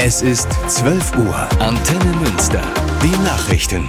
Es ist 12 Uhr. Antenne Münster. Die Nachrichten.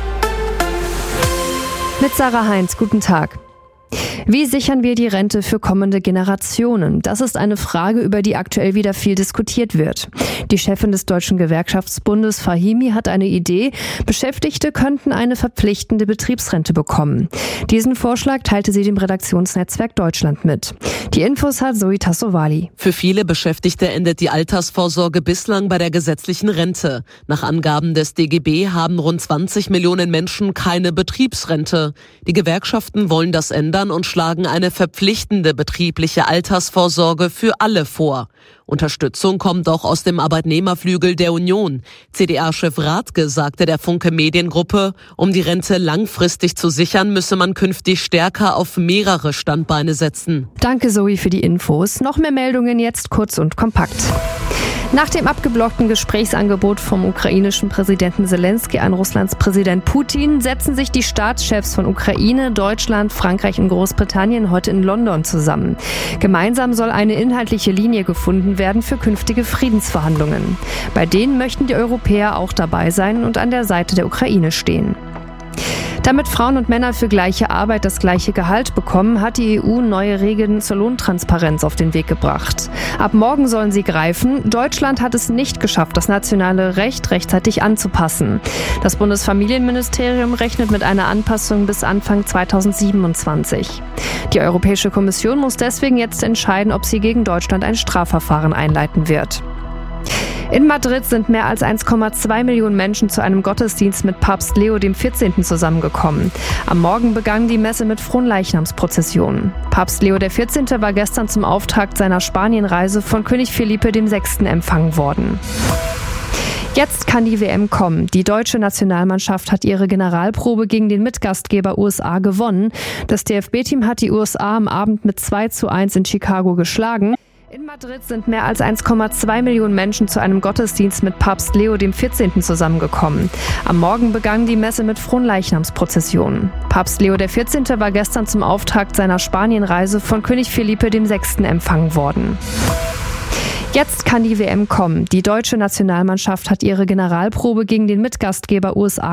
Mit Sarah Heinz, guten Tag. Wie sichern wir die Rente für kommende Generationen? Das ist eine Frage, über die aktuell wieder viel diskutiert wird. Die Chefin des Deutschen Gewerkschaftsbundes, Fahimi, hat eine Idee. Beschäftigte könnten eine verpflichtende Betriebsrente bekommen. Diesen Vorschlag teilte sie dem Redaktionsnetzwerk Deutschland mit. Die Infos hat Zoe Tassovali. Für viele Beschäftigte endet die Altersvorsorge bislang bei der gesetzlichen Rente. Nach Angaben des DGB haben rund 20 Millionen Menschen keine Betriebsrente. Die Gewerkschaften wollen das ändern und schlagen eine verpflichtende betriebliche Altersvorsorge für alle vor. Unterstützung kommt auch aus dem Arbeitnehmerflügel der Union. CDA-Chef Rathke sagte der Funke Mediengruppe, um die Rente langfristig zu sichern, müsse man künftig stärker auf mehrere Standbeine setzen. Danke Zoe für die Infos. Noch mehr Meldungen jetzt kurz und kompakt. Nach dem abgeblockten Gesprächsangebot vom ukrainischen Präsidenten Zelensky an Russlands Präsident Putin setzen sich die Staatschefs von Ukraine, Deutschland, Frankreich und Großbritannien heute in London zusammen. Gemeinsam soll eine inhaltliche Linie gefunden werden für künftige Friedensverhandlungen. Bei denen möchten die Europäer auch dabei sein und an der Seite der Ukraine stehen. Damit Frauen und Männer für gleiche Arbeit das gleiche Gehalt bekommen, hat die EU neue Regeln zur Lohntransparenz auf den Weg gebracht. Ab morgen sollen sie greifen. Deutschland hat es nicht geschafft, das nationale Recht rechtzeitig anzupassen. Das Bundesfamilienministerium rechnet mit einer Anpassung bis Anfang 2027. Die Europäische Kommission muss deswegen jetzt entscheiden, ob sie gegen Deutschland ein Strafverfahren einleiten wird. In Madrid sind mehr als 1,2 Millionen Menschen zu einem Gottesdienst mit Papst Leo XIV. Zusammengekommen. Am Morgen begann die Messe mit Fronleichnamsprozessionen. Papst Leo XIV. War gestern zum Auftakt seiner Spanienreise von König Felipe VI. Empfangen worden. Jetzt kann die WM kommen. Die deutsche Nationalmannschaft hat ihre Generalprobe gegen den Mitgastgeber USA gewonnen. Das DFB-Team hat die USA am Abend mit 2:1 in Chicago geschlagen. In Madrid sind mehr als 1,2 Millionen Menschen zu einem Gottesdienst mit Papst Leo XIV. Zusammengekommen. Am Morgen begann die Messe mit Fronleichnamsprozessionen. Papst Leo XIV. War gestern zum Auftakt seiner Spanienreise von König Felipe VI. Empfangen worden. Jetzt kann die WM kommen. Die deutsche Nationalmannschaft hat ihre Generalprobe gegen den Mitgastgeber USA